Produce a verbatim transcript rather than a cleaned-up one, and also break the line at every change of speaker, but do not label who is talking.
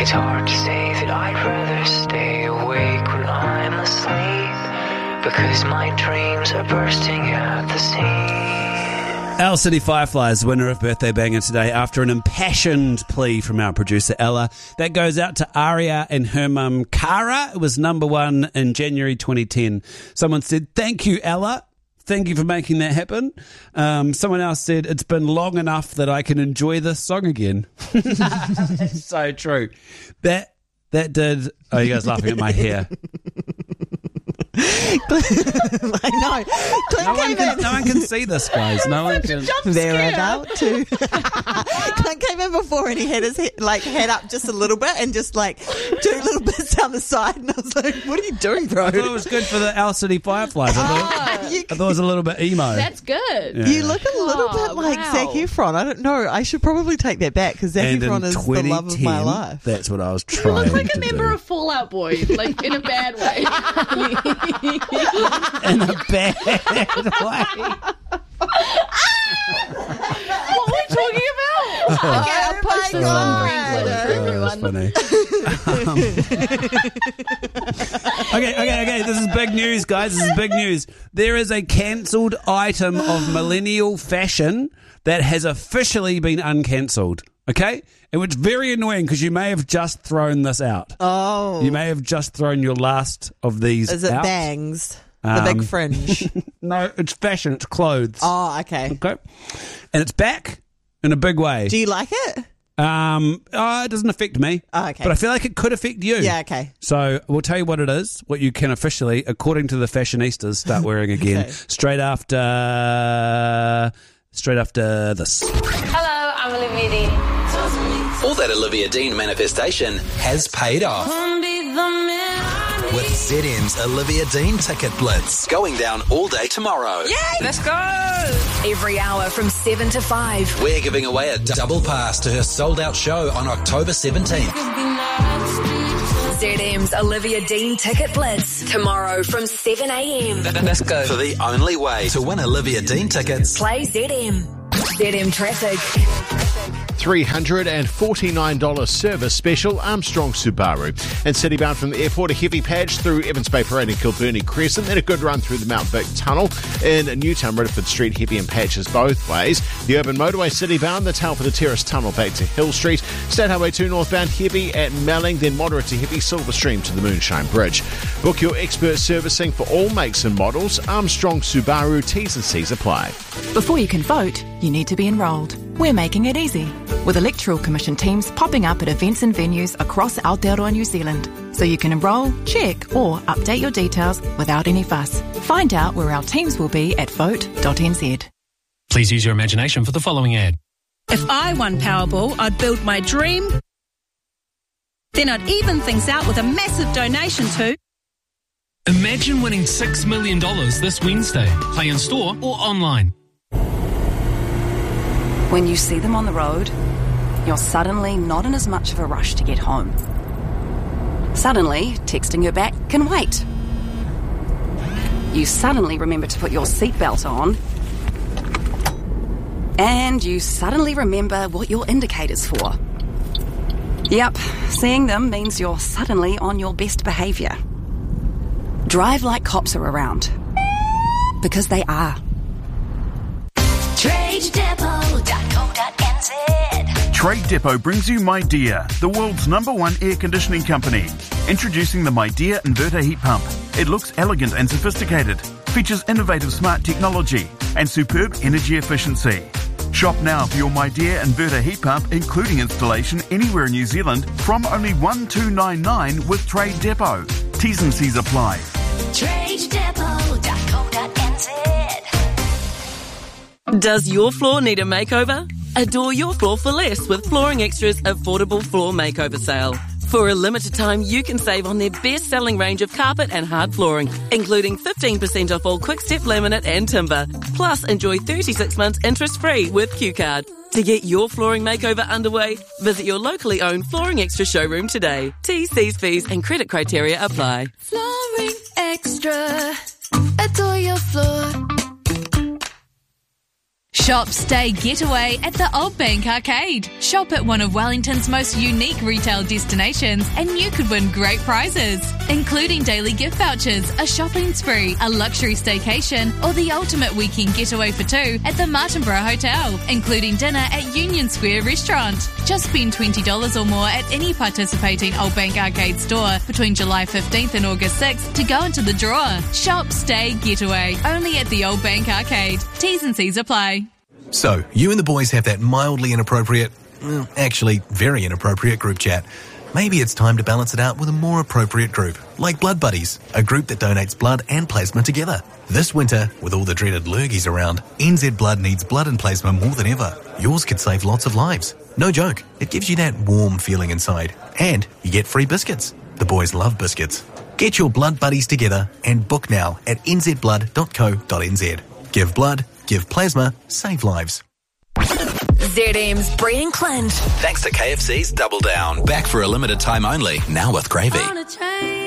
It's hard to say that I'd rather stay awake when I'm asleep, because my dreams are bursting at the seams.
Owl City Fireflies, winner of Birthday Banger today, after an impassioned plea from our producer Ella. That goes out to Aria and her mum Cara. It was number one in January twenty ten. Someone said, thank you, Ella. Thank you for making that happen. Um, someone else said, it's been long enough that I can enjoy this song again. That's so true. That that did... Oh, you guys laughing at my hair.
I know. Clint
No one,
came
can,
in.
no one can see this, guys. No one can.
They're about to. Clint came in before and he had his head, like head up just a little bit and just like two little bits down the side, and I was like, "What are you doing, bro?"
I thought it was good for the Owl City Fireflies. I thought,
Oh, you,
I thought it was a little bit emo.
That's good.
Yeah.
you look a little
Oh,
bit like
wow.
Zac Efron. I don't know. I should probably take that back because Zac
And
Efron
in
is the love of my
twenty ten,
life.
That's what I was
You
trying
look like
to
a member
do.
of Fallout Boy, like in a bad way.
In a bad way.
What were we talking about? Okay, I'll post this on Green Clip for everyone.
Um, okay, okay, okay. This is big news, guys. This is big news. There is a cancelled item of millennial fashion that has officially been uncancelled. Okay? And it's very annoying because you may have just thrown this out.
Oh,
You may have just thrown your last of these
is it
out.
bangs? The
Um,
big fringe.
No, it's fashion. It's clothes.
Oh, okay.
Okay? And it's back in a big way.
Do you like it?
Um, oh, it doesn't affect me.
Oh, okay.
But I feel like it could affect you.
Yeah, okay.
So we'll tell you what it is, what you can officially, according to the fashionistas, start wearing again
Okay.
straight after straight after this.
Hello, I'm Olivia Dean.
All that Olivia Dean manifestation has paid off. With Z M's Olivia Dean Ticket Blitz going down all day tomorrow.
Yay! Let's go! Every hour from seven to five.
We're giving away a double pass to her sold-out show on October seventeenth.
Z M's Olivia Dean Ticket Blitz. Tomorrow from seven a.m. Let's go.
For the only way to win Olivia Dean tickets.
Play Z M. Z M Traffic.
three hundred forty-nine dollars service special, Armstrong Subaru. And citybound from the airport, a heavy patch through Evans Bay Parade and Kilburnie Crescent, then a good run through the Mount Vic Tunnel. In Newtown, Ridderford Street, heavy in patches both ways. The urban motorway citybound, the Telford Terrace Tunnel back to Hill Street. State Highway two northbound, heavy at Melling, then moderate to heavy Silver Stream to the Moonshine Bridge. Book your expert servicing for all makes and models. Armstrong Subaru, T's and C's apply.
Before you can vote, you need to be enrolled. We're making it easy, with Electoral Commission teams popping up at events and venues across Aotearoa, New Zealand, so you can enrol, check or update your details without any fuss. Find out where our teams will be at vote dot n z.
Please use your imagination for the following ad.
If I won Powerball, I'd build my dream. Then I'd even things out with a massive donation to...
Imagine winning six million dollars this Wednesday. Play in store or online.
When you see them on the road, you're suddenly not in as much of a rush to get home. Suddenly, texting her back can wait. You suddenly remember to put your seatbelt on. And you suddenly remember what your indicator's for. Yep, seeing them means you're suddenly on your best behaviour. Drive like cops are around. Because they are.
trade depot dot co dot n z.
Trade Depot brings you MyDear, the world's number one air conditioning company. Introducing the MyDear Inverter Heat Pump. It looks elegant and sophisticated, features innovative smart technology and superb energy efficiency. Shop now for your MyDear Inverter Heat Pump, including installation anywhere in New Zealand, from only one two nine nine with Trade Depot. T's and C's apply.
trade depot dot co dot n z.
Does your floor need a makeover? Adore your floor for less with Flooring Extra's affordable floor makeover sale. For a limited time, you can save on their best-selling range of carpet and hard flooring, including fifteen percent off all Quickstep laminate and timber. Plus, enjoy thirty-six months interest-free with Q Card. To get your flooring makeover underway, visit your locally owned Flooring Extra showroom today. T's, C's, fees and credit criteria apply.
Flooring Extra. Adore your floor.
Shop, stay, getaway at the Old Bank Arcade. Shop at one of Wellington's most unique retail destinations and you could win great prizes, including daily gift vouchers, a shopping spree, a luxury staycation, or the ultimate weekend getaway for two at the Martinborough Hotel, including dinner at Union Square Restaurant. Just spend twenty dollars or more at any participating Old Bank Arcade store between July fifteenth and August sixth to go into the draw. Shop, stay, getaway. Only at the Old Bank Arcade. T's and C's apply.
So, you and the boys have that mildly inappropriate, well, actually very inappropriate group chat. Maybe it's time to balance it out with a more appropriate group, like Blood Buddies, a group that donates blood and plasma together. This winter, with all the dreaded lurgies around, N Z Blood needs blood and plasma more than ever. Yours could save lots of lives. No joke, it gives you that warm feeling inside. And you get free biscuits. The boys love biscuits. Get your Blood Buddies together and book now at n z blood dot co dot n z. Give blood, give plasma, save lives.
Z M's Breen and Clint.
Thanks to K F C's Double Down. Back for a limited time only. Now with gravy.